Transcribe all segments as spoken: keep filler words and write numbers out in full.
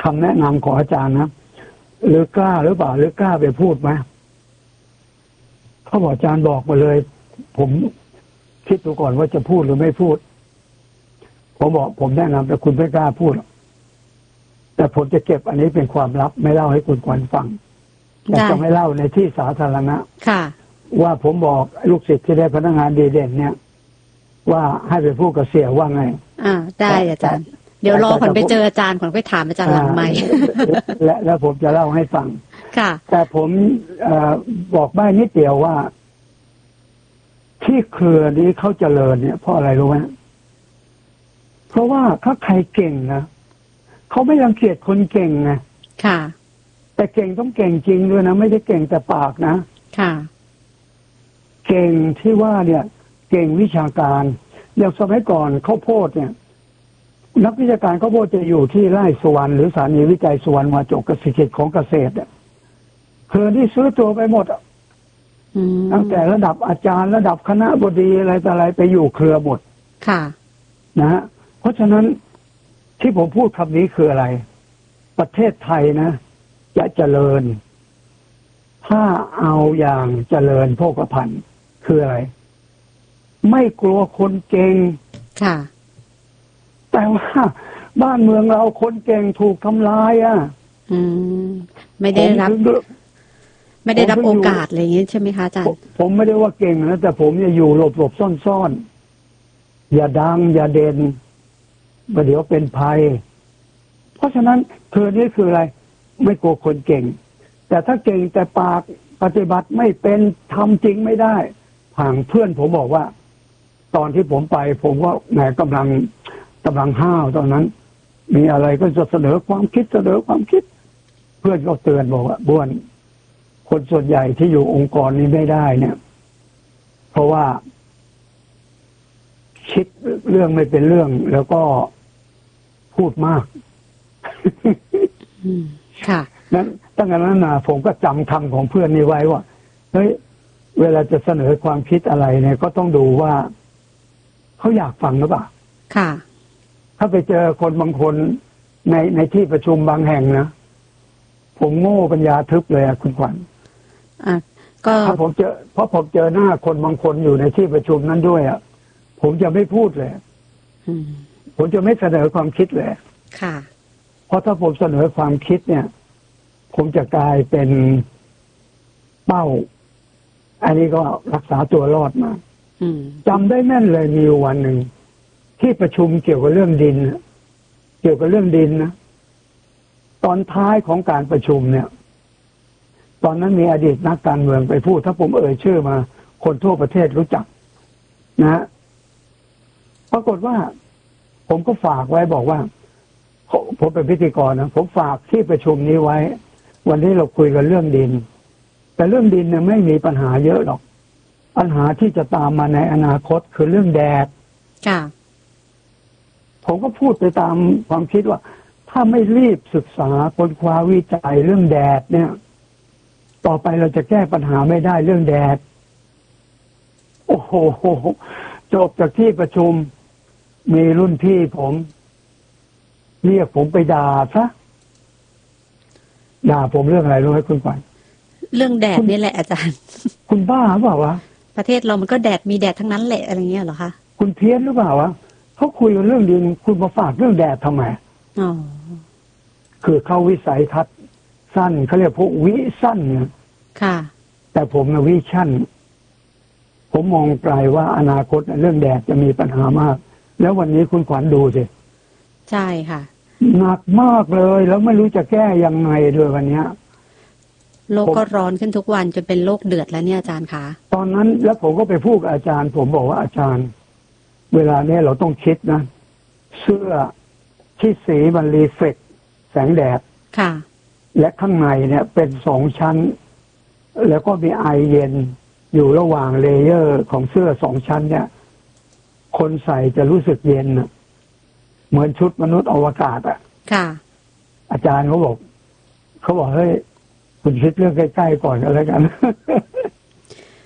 คำแนะนำของอาจารย์นะหรือกล้าหรือเปล่าหรือกล้าไปพูดไหมเขาบอกอาจารย์บอกมาเลยผมคิดดูก่อนว่าจะพูดหรือไม่พูดผมบอกผมแนะนำแต่คุณไม่กล้าพูดแต่ผมจะเก็บอันนี้เป็นความลับไม่เล่าให้คุณขวัญฟังแต่จะไม่เล่าในที่สาธารณะค่ะว่าผมบอกลูกศิษย์ที่ได้พนักงานดีเด่นเนี่ยว่าให้ไปพูดกับเสี่ยว่าไงอ่าได้อาจารย์เดี๋ยวรอขวัญไปเจออาจารย์ขวัญไปถามอาจารย์หลังไมค์และแล้วผมจะเล่าให้ฟังค่ะแต่ผมบอกได้นิดเดียวว่าที่เครือนี้เขาเจริญเนี่ยเพราะอะไรรู้ไหมเพราะว่าถ้าใครเก่งนะเขาไม่รังเกียจคนเก่งไงค่ะแต่เก่งต้องเก่งจริงด้วยนะไม่ได้เก่งแต่ปากนะค่ะเก่งที่ว่าเนี่ยเก่งวิชาการอย่างสมัยก่อนข้าวโพดเนี่ยนักวิชาการข้าวโพดจะอยู่ที่ไร่สวรรค์หรือสถานีวิจัยสวรรค์มาจกเกษตรของเกษตรเนี่ยเครือที่ซื้อตัวไปหมดตั้งแต่ระดับอาจารย์ระดับคณะบดีอะไรต่ออะไรไปอยู่เครือหมดค่ะนะฮะเพราะฉะนั้นที่ผมพูดคำนี้คืออะไรประเทศไทยนะจะเจริญถ้าเอาอย่างเจริญโภคภัณฑ์คืออะไรไม่กลัวคนเก่งค่ะแต่ว่าบ้านเมืองเราคนเก่งถูกทำลายอ่ะอืมไม่ได้รับไม่ได้รับโอกาสอะไรอย่างนี้ใช่ไหมคะอาจารย์ผมไม่ได้ว่าเก่งนะแต่ผมจะอยู่หลบหลบซ่อนซ่อนอย่าดังอย่าเด่นประเดี๋ยวเป็นภัยเพราะฉะนั้นเธอนี่คืออะไรไม่กลัวคนเก่งแต่ถ้าเก่งแต่ปากปฏิบัติไม่เป็นทำจริงไม่ได้ผ่างเพื่อนผมบอกว่าตอนที่ผมไปผมว่าแหมกำลังกำลังห้าวตอนนั้นมีอะไรก็จะเสนอความคิดเสนอความคิดเพื่อนก็เตือนบอกว่าบ้วนคนส่วนใหญ่ที่อยู่องค์กรนี้ไม่ได้เนี่ยเพราะว่าคิดเรื่องไม่เป็นเรื่องแล้วก็พูดมากค่ะนั้นตั้งแต่นั้นมาผมก็จำคำของเพื่อนนี้ไว้ว่าเฮ้ยเวลาจะเสนอความคิดอะไรเนี่ยก็ต้องดูว่าเขาอยากฟังหรือเปล่าค่ะถ้าไปเจอคนบางคนในในที่ประชุมบางแห่งนะผมโง่ปัญญาทึบเลยอะคุณขวัญอ่ะก็ถ้าผมเจอเพราะผมเจอหน้าคนบางคนอยู่ในที่ประชุมนั้นด้วยอ่ะผมจะไม่พูดเลยผมจะไม่เสนอความคิดเลยค่ะเพราะถ้าผมเสนอความคิดเนี่ยผมจะกลายเป็นเป้าอันนี้ก็รักษาตัวรอดมาจำได้แม่นเลยมีวันหนึ่งที่ประชุมเกี่ยวกับเรื่องดินเกี่ยวกับเรื่องดินนะตอนท้ายของการประชุมเนี่ยตอนนั้นมีอดีตนักการเมืองไปพูดถ้าผมเอ่ยชื่อมาคนทั่วประเทศรู้จักนะปรากฏว่าผมก็ฝากไว้บอกว่าผมเป็นพิธีกรนะผมฝากที่ประชุมนี้ไว้วันนี้เราคุยกันเรื่องดินแต่เรื่องดินเนี่ยไม่มีปัญหาเยอะหรอกปัญหาที่จะตามมาในอนาคตคือเรื่องแดดค่ะผมก็พูดไปตามความคิดว่าถ้าไม่รีบศึกษาค้นคว้าวิจัยเรื่องแดดเนี่ยต่อไปเราจะแก้ปัญหาไม่ได้เรื่องแดดโอ้โหจบจากที่ประชุมมีรุ่นพี่ผมเรียกผมไปด่าซะด่าผมเรื่องอะไรรู้ไหมคุณขวัญเรื่องแดดนี่แหละอาจารย์คุณบ้าหรือเปล่าวะประเทศเรามันก็แดดมีแดดทั้งนั้นแหละอะไรเงี้ยเหรอคะคุณเพี้ยนหรือเปล่าวะเขาคุยกันเรื่องดินคุณมาฝากเรื่องแดดทำไมอ๋อคือเขาวิสัยทัศน์สั้นเขาเรียกพวกวิสั้นเนี่ยค่ะแต่ผมนะวิชั่นผมมองไกลว่าอนาคตเรื่องแดดจะมีปัญหามากแล้ววันนี้คุณขวัญดูสิใช่ค่ะหนักมากเลยแล้วไม่รู้จะแก้ยังไงด้วยวันนี้โลกก็ร้อนขึ้นทุกวันจนเป็นโลกเดือดแล้วเนี่ยอาจารย์คะตอนนั้นแล้วผมก็ไปพูดกับอาจารย์ผมบอกว่าอาจารย์เวลาเนี้ยเราต้องคิดนะเสื้อที่สีมันรีเฟล็กแสงแดดค่ะและข้างในเนี่ยเป็นสองชั้นแล้วก็มีไอเย็นอยู่ระหว่างเลเยอร์ของเสื้อสองชั้นเนี่ยคนใส่จะรู้สึกเย็นนะเหมือนชุดมนุษย์อวกาศอ่ะค่ะอาจารย์เขาบอกเขาบอกเฮ้ยคุณคิดเรื่องใกล้ๆก่อนก็แล้วกัน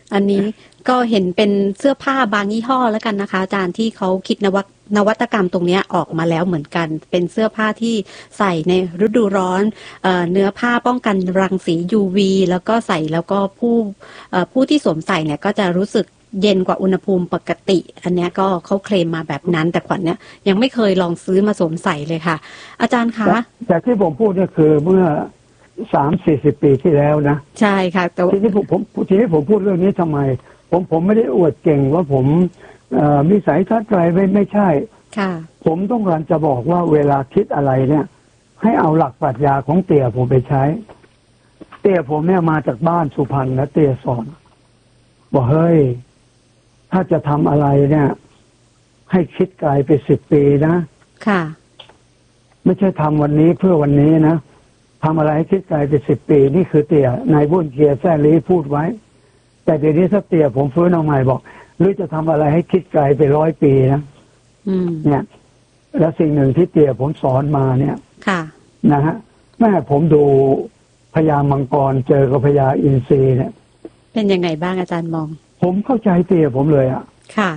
อันนี้ก็เห็นเป็นเสื้อผ้าบางยี่ห้อแล้วกันนะคะอาจารย์ที่เขาคิดนวัตนวัตกรรมตรงนี้ออกมาแล้วเหมือนกันเป็นเสื้อผ้าที่ใส่ในฤดูร้อนเอ่อเนื้อผ้าป้องกันรังสี ยู วี แล้วก็ใส่แล้วก็ผู้เอ่อผู้ที่สวมใส่เนี่ยก็จะรู้สึกเย็นกว่าอุณหภูมิปกติอันนี้ก็เขาเคลมมาแบบนั้นแต่ขวัญเนี่ยยังไม่เคยลองซื้อมาสวมใส่เลยค่ะอาจารย์คะแต่ที่ผมพูดเนี่ยคือเมื่อสามสี่สิบปีที่แล้วนะใช่ค่ะแต่ทีนี้ผมผมทีนี้ผมพูดเรื่องนี้ทำไมผมผมไม่ได้อวดเก่งว่าผมมีสายทัศน์ไกลไม่ไม่ใช่ค่ะผมต้องการจะบอกว่าเวลาคิดอะไรเนี่ยให้เอาหลักปรัชญาของเตี่ยผมไปใช้เตี่ยผมเนี่ยมาจากบ้านสุพรรณและเตี่ยสอนบอกเฮ้ยถ้าจะทำอะไรเนี่ยให้คิดไกลไปสิบปีนะค่ะไม่ใช่ทำวันนี้เพื่อวันนี้นะทำอะไรให้คิดไกลไปสิบปีนี่คือเตี่ยนายบุญเกียร์แซ่ลีพูดไว้แต่เดี๋ยวนี้ถ้าเตี่ยผมฟื้นเอาใหม่บอกหรือจะทำอะไรให้คิดไกลไปร้อยปีนะเนี่ยแล้วสิ่งหนึ่งที่เตี่ยผมสอนมาเนี่ยค่ะนะฮะแม่ผมดูพญามังกรเจอกับพญาอินทรีเนี่ยเป็นยังไงบ้างอาจารย์มองผมเข้าใจเตี่ยผมเลยอ่ะค่ะ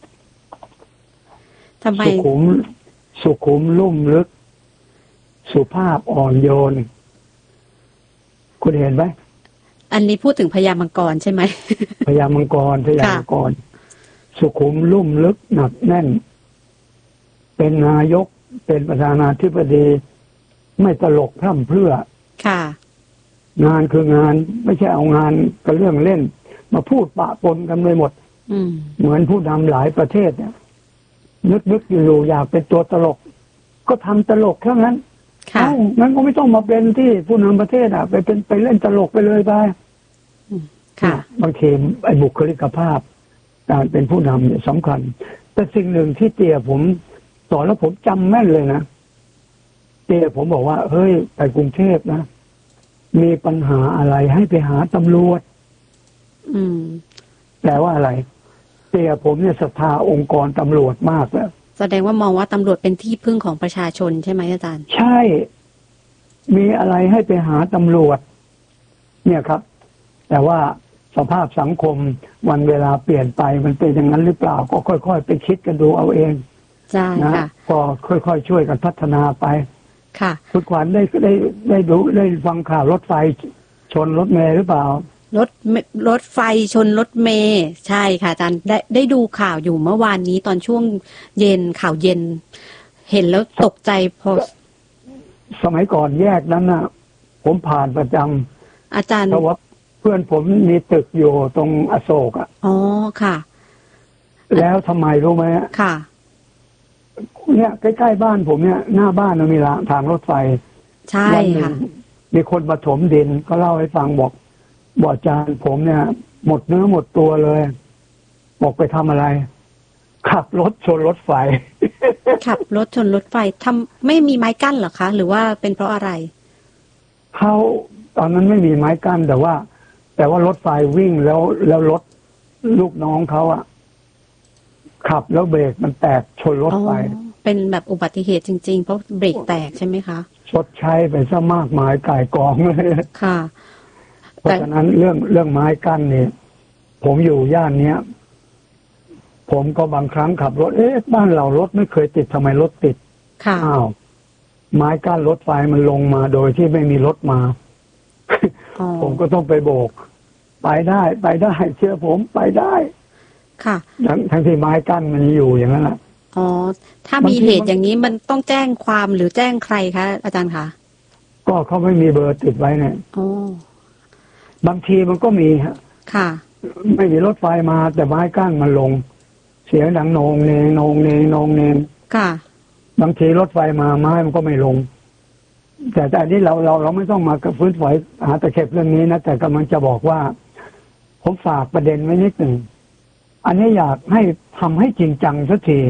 ทำไมสุขุมสุขุมลุ่มลึกสุภาพอ่อนโยนคุณเห็นไหมอันนี้พูดถึงพญามังกรใช่ไหมพญามังกรพญามังกรสุขุมลุ่มลึกหนักแน่นเป็นนายกเป็นประธานาธิบดีไม่ตลกพร่ำเพรื่อค่ะงานคืองานไม่ใช่เอางานกับเรื่องเล่นมาพูดปะปนกันไปหมดเหมือนผู้นำหลายประเทศเนี่ยนึกๆอยู่อยากเป็นตัวตลกก็ทำตลกแค่นั้นเอ้างั้นก็ไม่ต้องมาเป็นที่ผู้นำประเทศอ่ะไปเป็นไปเล่นตลกไปเลยไปค่ะบางทีไอ้บุคลิกภาพการเป็นผู้นำเนี่ยสำคัญแต่สิ่งหนึ่งที่เตี่ยผมสอนแล้วผมจำแม่นเลยนะเตี่ยผมบอกว่าเฮ้ยไปกรุงเทพนะมีปัญหาอะไรให้ไปหาตำรวจอืมแปลว่าอะไรเตี่ยผมเนี่ยศรัทธาองค์กรตำรวจมากแล้วแสดงว่ามองว่าตำรวจเป็นที่พึ่งของประชาชนใช่ไหมอาจารย์ใช่มีอะไรให้ไปหาตำรวจเนี่ยครับแต่ว่าสภาพสังคมวันเวลาเปลี่ยนไปมันเป็นอย่างนั้นหรือเปล่าก็ค่อยๆไปคิดกันดูเอาเองใช่ค่ะก็ค่อยๆช่วยกันพัฒนาไปค่ะคุณขวัญได้ได้ได้ดูได้ฟังข่าวรถไฟชนรถเมล์หรือเปล่ารถรถไฟชนรถเมล์ใช่ค่ะอาจารย์ได้ได้ดูข่าวอยู่เมื่อวานนี้ตอนช่วงเย็นข่าวเย็นเห็นแล้วตกใจพอสมัยก่อนแยกนั้นนะผมผ่านประจำอาจารย์เพราะว่าเพื่อนผมมีตึกอยู่ตรงอโศกอ่ะอ๋อค่ะแล้วทำไมรู้ไหมค่ะเนี่ยใกล้ๆบ้านผมเนี่ยหน้าบ้านมันมีทางรถไฟใช่ค่ะมีคนมาถมดินก็เล่าให้ฟังบอกบอกอาจารย์ผมเนี่ยหมดเนื้อหมดตัวเลยบอกไปทำอะไรขับรถชนรถไฟขับรถชนรถไฟทำไม่มีไม้กั้นเหรอคะหรือว่าเป็นเพราะอะไรเขาตอนนั้นไม่มีไม้กั้นแต่ว่าแต่ว่ารถไฟวิ่งแล้วแล้วรถลูกน้องเขาอะขับแล้วเบรกมันแตกชนรถไฟเป็นแบบอุบัติเหตุจริงๆเพราะเบรกแตกใช่ไหมคะชดใช้ไปซะมากมายก่ายกองเลยค่ะเพราะฉะนั้นเรื่องเรื่องไม้กั้นเนี่ยผมอยู่ย่านเนี้ยผมก็บางครั้งขับรถเอ๊ะบ้านเรารถไม่เคยติดทำไมรถติดค่ะอ้าวไม้กั้นรถไฟมันลงมาโดยที่ไม่มีรถมา ผมก็ต้องไปโบกไปได้ไปได้เชื่อผมไปได้ค่ะทั้งทั้งที่ไม้กั้นมันอยู่อย่างนั้นแหละอ๋อถ้ามีเหตุอย่างนี้มันต้องแจ้งความหรือแจ้งใครคะอาจารย์คะก็เขาไม่มีเบอร์ติดไว้เนี่ยอ๋อบางทีมันก็มีฮะค่ะไม่มีรถไฟมาแต่ไม้กั้นมันลงเสียงดังโหนงเนงโหนงเนงโหนงเนงค่ะบางทีรถไฟมาไม้มันก็ไม่ลงแต่แต่นี้เราเราเราไม่ต้องมากระฟื้นฝอยหาตะเข็บเรื่องนี้นะแต่กำลังจะบอกว่าผมฝากประเด็นไว้นิดหนึ่งอันนี้อยากให้ทำให้จริงจังสักที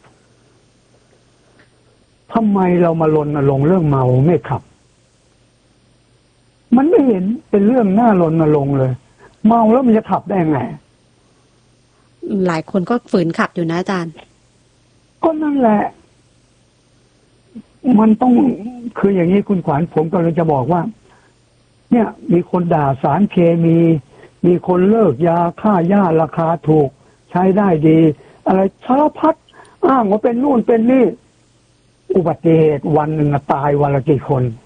ทำไมเรามารณรงค์เรื่องเมาไม่ขับมันไม่เห็นเป็นเรื่องน่ารณรงค์เลยเมาแล้วมันจะขับได้ไงหลายคนก็ฝืนขับอยู่นะอาจารย์ก็นั่นแหละมันต้องคืออย่างนี้คุณขวัญผมกำลังจะบอกว่าเนี่ยมีคนด่าสารเคมีมีคนเลิกยาฆ่าหญ้าราคาถูกใช้ได้ดีอะไรสารพัดอ้างว่าเป็นนู่นเป็นนี่อุบัติเหตุวันหนึ่งตายวันละกี่คน